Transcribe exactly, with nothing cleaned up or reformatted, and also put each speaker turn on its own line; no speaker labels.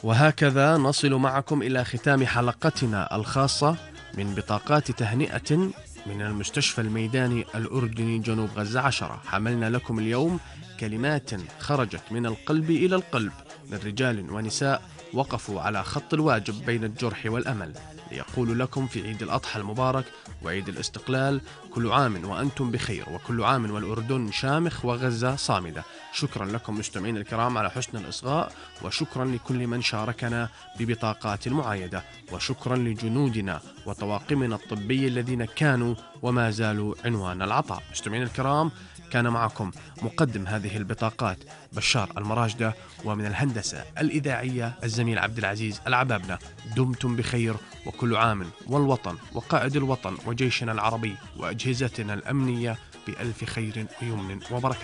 وهكذا نصل معكم إلى ختام حلقتنا الخاصة من بطاقات تهنئة من المستشفى الميداني الأردني جنوب غزة عشرة. حملنا لكم اليوم كلمات خرجت من القلب إلى القلب من رجال ونساء وقفوا على خط الواجب بين الجرح والأمل ليقول لكم في عيد الأضحى المبارك وعيد الاستقلال كل عام وأنتم بخير، وكل عام والأردن شامخ وغزة صامدة. شكرا لكم مستمعين الكرام على حسن الإصغاء، وشكرا لكل من شاركنا ببطاقات المعايدة، وشكرا لجنودنا وطواقمنا الطبي الذين كانوا وما زالوا عنوان العطاء. مستمعين الكرام، كان معكم مقدم هذه البطاقات بشار المراجدة، ومن الهندسة الإذاعية الزميل عبد العزيز العبابنة. دمتم بخير، وكل عام والوطن وقائد الوطن وجيشنا العربي وأجهزتنا الأمنية بألف خير ويمن وبركة.